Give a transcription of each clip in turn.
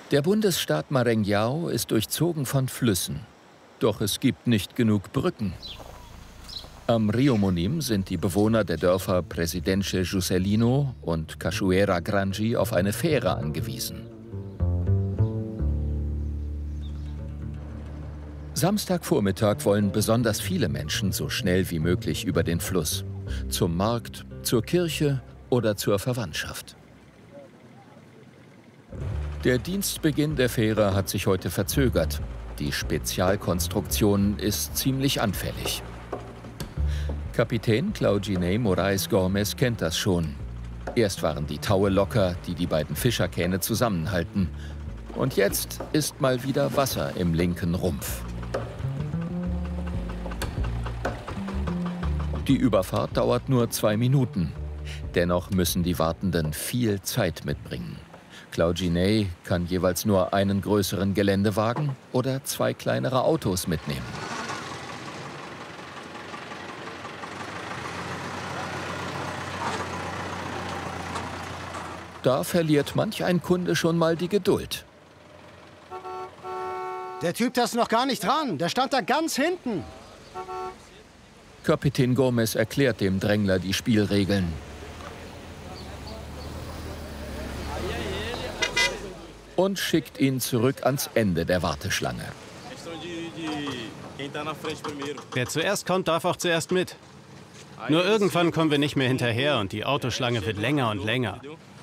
Der Bundesstaat Maranhão ist durchzogen von Flüssen. Doch es gibt nicht genug Brücken. Am Rio Monim sind die Bewohner der Dörfer Presidente Juscelino und Cachoeira Grande auf eine Fähre angewiesen. Samstagvormittag wollen besonders viele Menschen so schnell wie möglich über den Fluss. Zum Markt, zur Kirche oder zur Verwandtschaft. Der Dienstbeginn der Fähre hat sich heute verzögert. Die Spezialkonstruktion ist ziemlich anfällig. Kapitän Claudinei Moraes Gomes kennt das schon. Erst waren die Taue locker, die die beiden Fischerkähne zusammenhalten. Und jetzt ist mal wieder Wasser im linken Rumpf. Die Überfahrt dauert nur 2 Minuten. Dennoch müssen die Wartenden viel Zeit mitbringen. Claudinei kann jeweils nur einen größeren Geländewagen oder 2 kleinere Autos mitnehmen. Da verliert manch ein Kunde schon mal die Geduld. Der Typ, der ist noch gar nicht dran. Der stand da ganz hinten. Kapitän Gomes erklärt dem Drängler die Spielregeln. Und schickt ihn zurück ans Ende der Warteschlange. Wer zuerst kommt, darf auch zuerst mit. Nur irgendwann kommen wir nicht mehr hinterher und die Autoschlange wird länger und länger.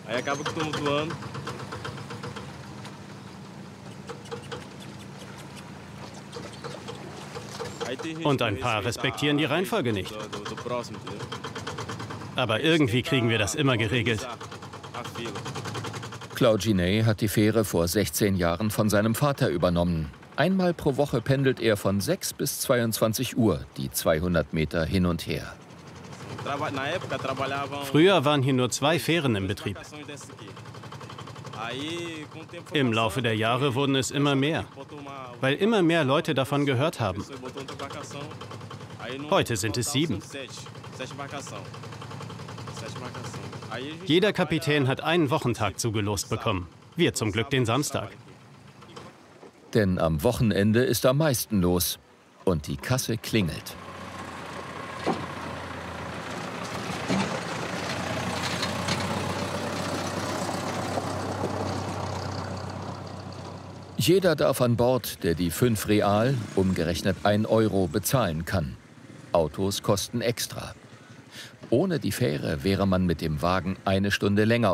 Und ein paar respektieren die Reihenfolge nicht. Aber irgendwie kriegen wir das immer geregelt. Claudinei hat die Fähre vor 16 Jahren von seinem Vater übernommen. Einmal pro Woche pendelt er von 6 bis 22 Uhr die 200 Meter hin und her. Früher waren hier nur 2 Fähren im Betrieb. Im Laufe der Jahre wurden es immer mehr, weil immer mehr Leute davon gehört haben. Heute sind es 7. Jeder Kapitän hat einen Wochentag zugelost bekommen. Wir zum Glück den Samstag. Denn am Wochenende ist am meisten los und die Kasse klingelt. Jeder darf an Bord, der die 5 Real, umgerechnet 1 Euro, bezahlen kann. Autos kosten extra. Ohne die Fähre wäre man mit dem Wagen 1 Stunde länger